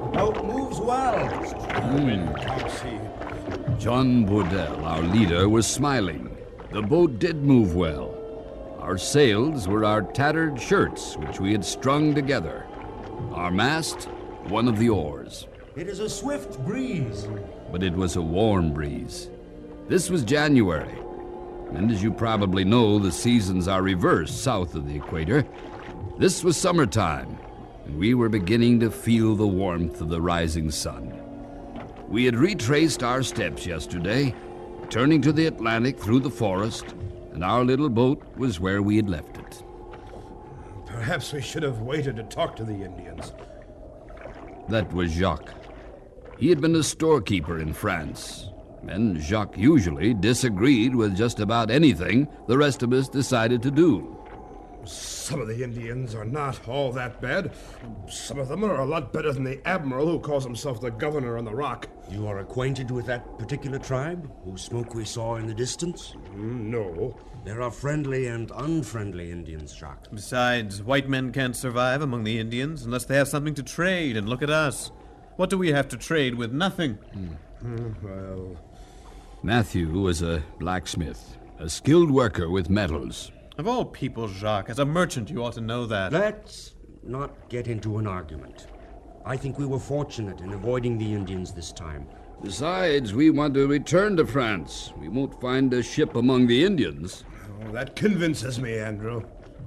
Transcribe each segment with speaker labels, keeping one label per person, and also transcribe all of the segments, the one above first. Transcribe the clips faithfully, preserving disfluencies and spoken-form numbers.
Speaker 1: Boat moves well.
Speaker 2: Mm.
Speaker 1: Can't see.
Speaker 2: John Bourdelle, our leader, was smiling. The boat did move well. Our sails were our tattered shirts, which we had strung together. Our mast, one of the oars.
Speaker 1: It is a swift breeze.
Speaker 2: But it was a warm breeze. This was January, and as you probably know, the seasons are reversed south of the equator. This was summertime, and we were beginning to feel the warmth of the rising sun. We had retraced our steps yesterday, turning to the Atlantic through the forest, and our little boat was where we had left it.
Speaker 1: Perhaps we should have waited to talk to the Indians.
Speaker 2: That was Jacques. He had been a storekeeper in France, and Jacques usually disagreed with just about anything the rest of us decided to do.
Speaker 1: Some of the Indians are not all that bad. Some of them are a lot better than the admiral who calls himself the governor on the rock.
Speaker 3: You are acquainted with that particular tribe, whose smoke we saw in the distance?
Speaker 1: Mm, no.
Speaker 3: There are friendly and unfriendly Indians, Jacques.
Speaker 4: Besides, white men can't survive among the Indians unless they have something to trade, and look at us. What do we have to trade with? Nothing.
Speaker 1: Mm. Mm, well...
Speaker 2: Matthew was a blacksmith, a skilled worker with metals.
Speaker 4: Of all people, Jacques, as a merchant, you ought to know that.
Speaker 3: Let's not get into an argument. I think we were fortunate in avoiding the Indians this time.
Speaker 2: Besides, we want to return to France. We won't find a ship among the Indians.
Speaker 1: Oh, that convinces me, Andrew.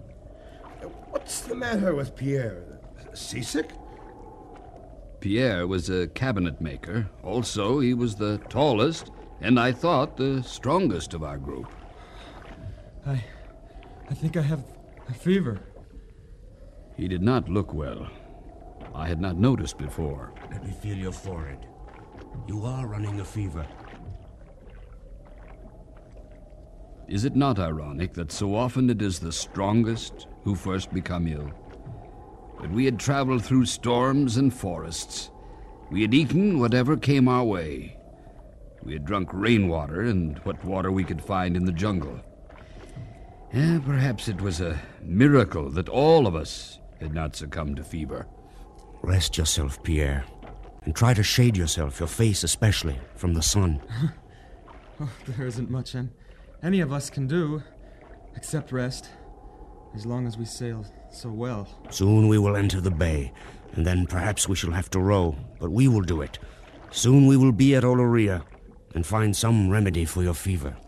Speaker 1: What's the matter with Pierre? Seasick?
Speaker 2: Pierre was a cabinet maker. Also, he was the tallest, and I thought the strongest of our group.
Speaker 5: I... I think I have a fever.
Speaker 2: He did not look well. I had not noticed before.
Speaker 3: Let me feel your forehead. You are running a fever.
Speaker 2: Is it not ironic that so often it is the strongest who first become ill? But we had traveled through storms and forests. We had eaten whatever came our way. We had drunk rainwater and what water we could find in the jungle. Eh, perhaps it was a miracle that all of us had not succumbed to fever.
Speaker 3: Rest yourself, Pierre, and try to shade yourself, your face especially, from the sun.
Speaker 5: Oh, there isn't much any of us can do, except rest, as long as we sail so well.
Speaker 3: Soon we will enter the bay, and then perhaps we shall have to row, but we will do it. Soon we will be at Oloria, and find some remedy for your fever.